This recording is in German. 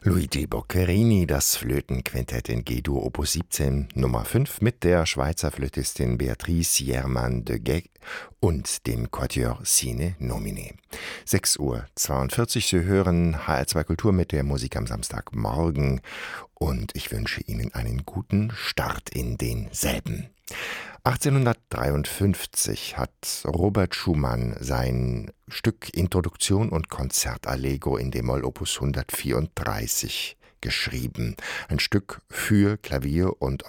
Luigi Boccherini, das Flötenquintett in G-Dur Opus 17 Nummer 5 mit der Schweizer Flötistin Beatrice Jerman de Gey und dem Quatuor Sine Nomine. 6:42 Uhr, Sie hören HR2 Kultur mit der Musik am Samstagmorgen und ich wünsche Ihnen einen guten Start in denselben. 1853 hat Robert Schumann sein Stück Introduktion und Konzert Allegro in d-Moll Opus 134 geschrieben. Ein Stück für Klavier und